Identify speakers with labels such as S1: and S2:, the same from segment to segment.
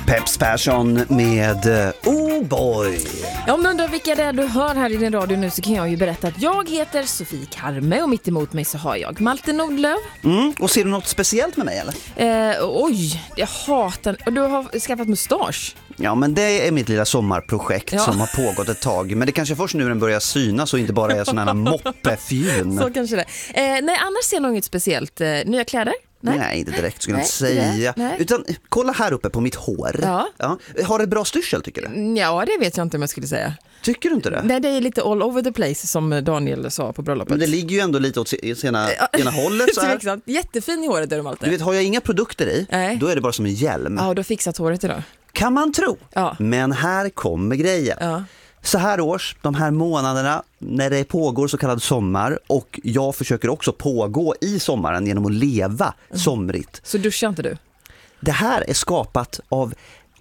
S1: Peps Persson med Oh Boy.
S2: Ja, om du undrar vilka det är du hör här i din radio nu så kan jag ju berätta att jag heter Sofie Karme och mitt emot mig så har jag Malte Nordlöf.
S1: Och ser du något speciellt med mig eller?
S2: Oj, jag hatar... Och du har skaffat mustasch.
S1: Ja, men det är mitt lilla sommarprojekt som har pågått ett tag. Men det kanske först nu den börjar synas och inte bara är sådana här moppefjun.
S2: Så kanske det. Nej, annars ser jag något speciellt. Nya kläder?
S1: Nej, inte direkt skulle jag inte säga.
S2: Nej.
S1: Utan kolla här uppe på mitt hår.
S2: Ja.
S1: Har det bra styrsel tycker du?
S2: Ja, det vet jag inte om jag skulle säga.
S1: Tycker du inte det?
S2: Nej, det är lite all over the place som Daniel sa på bröllopet.
S1: Men det ligger ju ändå lite åt ena hållet så här.
S2: Jättefin i håret är de alltid.
S1: Du vet, har jag inga produkter i, då är det bara som en hjälm.
S2: Ja, du har fixat håret idag.
S1: Kan man tro.
S2: Ja.
S1: Men här kommer grejen.
S2: Ja.
S1: Så här års, de här månaderna när det pågår så kallad sommar och jag försöker också pågå i sommaren genom att leva somrigt.
S2: Så duschar inte du?
S1: Det här är skapat av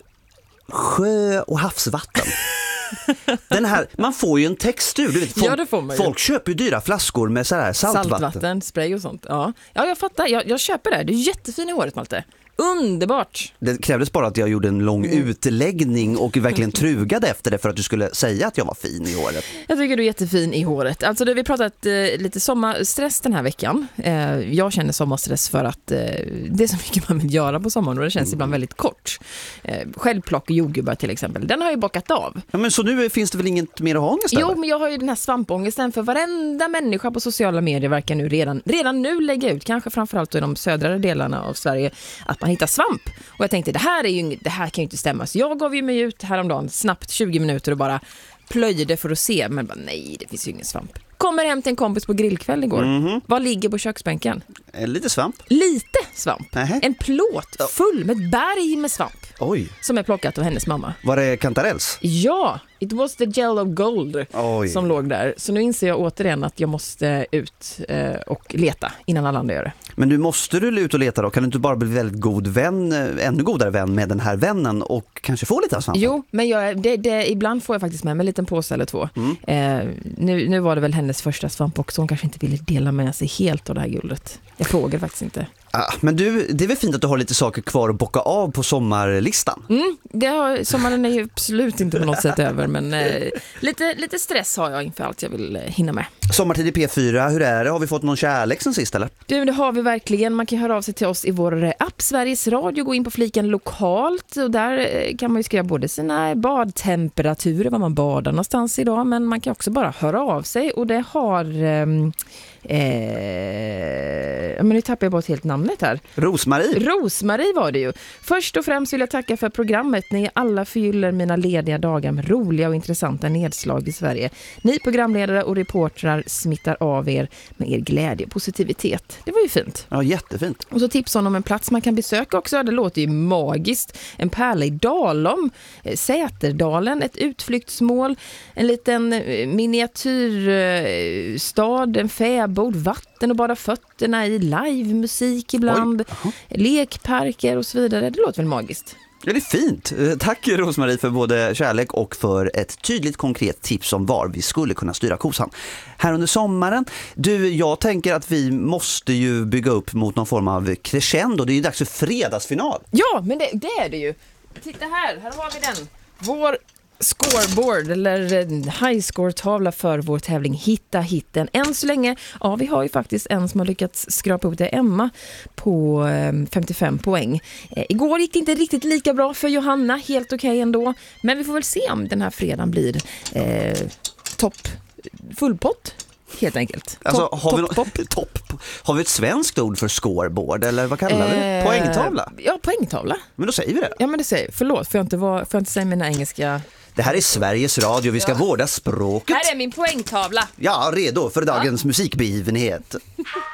S1: sjö- och havsvatten. Den här, man får ju en textur. Du vet,
S2: det får man ju.
S1: Folk köper ju dyra flaskor med så här saltvatten,
S2: spray och sånt. Ja, jag fattar. Jag köper det. Det är jättefin i håret, Malte. Underbart!
S1: Det krävdes bara att jag gjorde en lång utläggning och verkligen trugade efter det för att du skulle säga att jag var fin i håret.
S2: Jag tycker du är jättefin i håret. Alltså vi pratat lite sommarstress den här veckan. Jag känner sommarstress för att det är så mycket man vill göra på sommaren och det känns ibland väldigt kort. Självplock och jordgubbar till exempel. Den har jag bockat av. Ja,
S1: men så nu finns det väl inget mer att ha ångest?
S2: Jo, men jag har ju den här svampångesten för varenda människa på sociala medier verkar nu redan nu lägga ut, kanske framförallt i de södra delarna av Sverige, att man hittar svamp. Och jag tänkte, det här kan ju inte stämma. Så jag gav ju mig ut häromdagen snabbt 20 minuter och bara plöjde för att se. Men bara, nej, det finns ju ingen svamp. Kommer hem till en kompis på grillkväll igår. Vad ligger på köksbänken?
S1: Lite svamp.
S2: Lite svamp. En plåt full med ett berg med svamp.
S1: Oj.
S2: Som är plockat av hennes mamma.
S1: Var det kantarells?
S2: Ja, it was the yellow gold som låg där. Så nu inser jag återigen att jag måste ut och leta innan alla andra gör det. Men
S1: måste du ut och leta då? Kan du inte bara bli väldigt god vän, ännu godare vän med den här vännen och kanske få lite av svamp?
S2: Jo, men ibland får jag faktiskt med mig en liten påse eller två. Nu var det väl hennes första svamp också. Hon kanske inte ville dela med sig helt av det här guldet. Jag frågar faktiskt inte.
S1: Men du, det är väl fint att du har lite saker kvar att bocka av på sommarlistan?
S2: Sommaren är ju absolut inte på något sätt över, men lite stress har jag inför allt jag vill hinna med.
S1: Sommartid i P4, hur är det? Har vi fått någon kärlek sen sist eller?
S2: Du, det har vi verkligen. Man kan höra av sig till oss i vår app Sveriges Radio, gå in på fliken lokalt och där kan man ju skriva både sina badtemperaturer, var man badar någonstans idag, men man kan också bara höra av sig och det har... men nu tappar jag bort helt namnet här. Rosmarie var det ju. Först och främst vill jag tacka för programmet. Ni alla förgyller mina lediga dagar med roliga och intressanta nedslag i Sverige. Ni programledare och reportrar smittar av er med er glädje och positivitet. Det var ju fint.
S1: Ja, jättefint.
S2: Och så tipsar hon om en plats man kan besöka också. Det låter ju magiskt. En pärla i Dalom, Säterdalen, ett utflyktsmål, en liten miniatyrstad, en fäbod, vatten och bara fötterna i, livemusik ibland, lekparker och så vidare. Det låter väl magiskt.
S1: Ja, det är fint. Tack Rosmarie för både kärlek och för ett tydligt konkret tips om var vi skulle kunna styra kosan. Här under sommaren, jag tänker att vi måste ju bygga upp mot någon form av crescendo. Det är ju dags för fredagsfinal.
S2: Ja, men det är det ju. Titta här har vi den. Vår scoreboard eller highscore-tavla för vår tävling Hitta hitten. Än så länge, vi har ju faktiskt en som har lyckats skrapa upp det, Emma, på 55 poäng. Igår gick det inte riktigt lika bra för Johanna, helt okej ändå. Men vi får väl se om den här fredagen blir fullpott. Helt enkelt.
S1: Alltså, har vi ett svenskt ord för scoreboard eller vad kallar vi det? Poängtavla?
S2: Ja, poängtavla.
S1: Men då säger vi det.
S2: Ja, men det säger. Förlåt, får jag inte säga mina engelska...
S1: Det här är Sveriges Radio, vi ska vårda språket.
S2: Här är min poängtavla.
S1: Ja, redo för dagens musikbegivenhet.